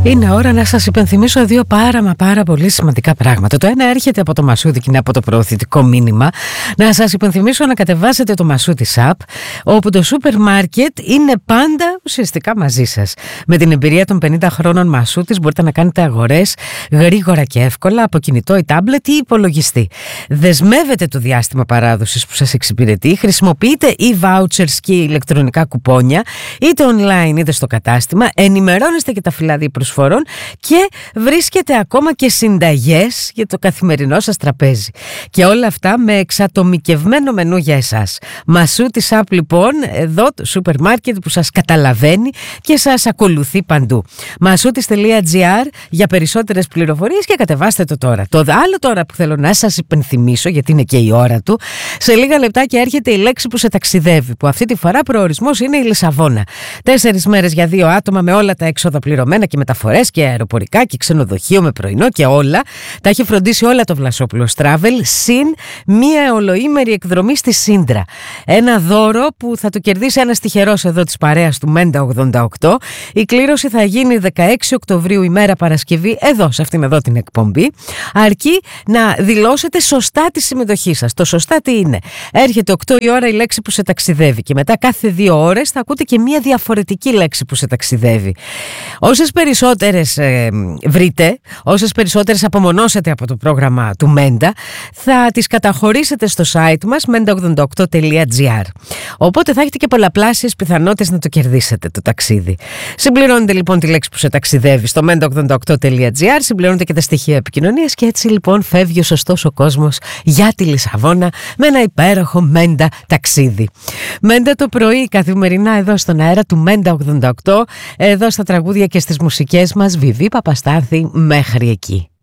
Είναι ώρα να σας υπενθυμίσω δύο πάρα πολύ σημαντικά πράγματα. Το ένα έρχεται από το Μασούδι και είναι από το προωθητικό μήνυμα. Να σας υπενθυμίσω να κατεβάσετε το Μασούδις app, όπου το σούπερ μάρκετ είναι πάντα ουσιαστικά μαζί σας. Με την εμπειρία των 50 χρόνων Μασούδις μπορείτε να κάνετε αγορές γρήγορα και εύκολα από κινητό ή τάμπλετ ή υπολογιστή. Δεσμεύετε το διάστημα παράδοσης που σας εξυπηρετεί, χρησιμοποιείτε e-vouchers και ηλεκτρονικά κουπόνια, είτε online είτε στο κατάστημα, ενημερώνεστε και τα φυλάδια προσφορών και βρίσκετε ακόμα και συνταγές για το καθημερινό σας τραπέζι. Και όλα αυτά με εξατομικευμένο μενού για εσάς. Μασούδις app λοιπόν, εδώ το σούπερ μάρκετ που σας καταλαβαίνει και σας ακολουθεί παντού. Μασούδις.gr για περισσότερες πληροφορίες και κατεβάστε το τώρα. Το άλλο τώρα που θέλω να σας υπενθυμίσω, γιατί είναι και η ώρα του, σε λίγα λεπτάκια έρχεται η λέξη που σε ταξιδεύει, που αυτή τη φορά προορισμός είναι η Λισαβόνα. 4 μέρες για 2 άτομα με όλα τα έξοδα πληρωμένα και μεταφορές και αεροπορικά και ξενοδοχείο με πρωινό και όλα. Τα έχει φροντίσει όλα το Βλασόπουλος Travel, συν μία ολοήμερη εκδρομή στη Σύντρα. Ένα δώρο που θα το κερδίσει ένας τυχερός εδώ της παρέας του Μέντα 88. Η κλήρωση θα γίνει 16 Οκτωβρίου, ημέρα Παρασκευή, εδώ σε αυτήν εδώ την εκπομπή. Αρκεί να δηλώσετε σωστά τη συμμετοχή σας. Το σωστά τι είναι? Έρχεται 8 η ώρα η λέξη που σε ταξιδεύει και μετά κάθε 2 ώρες θα ακούτε και μία διαφορετική λέξη που σε ταξιδεύει. Όσες περισσότερες βρείτε, όσες περισσότερες απομονώσετε από το πρόγραμμα του Μέντα, θα τις καταχωρήσετε στο site μας menda88.gr. Οπότε θα έχετε και πολλαπλάσιες πιθανότητες να το κερδίσετε το ταξίδι. Συμπληρώνετε λοιπόν τη λέξη που σε ταξιδεύει στο menda88.gr, συμπληρώνετε και τα στοιχεία επικοινωνίας και έτσι λοιπόν φεύγει ο σωστός ο κόσμος για τη Λισαβόνα με ένα υπέροχο Μέντα ταξίδι. Μέντα το πρωί καθημερινά εδώ στον αέρα του Μέντα 88, εδώ στα τραγούδια και στις μουσικές μας Βιβί Παπαστάθη μέχρι εκεί.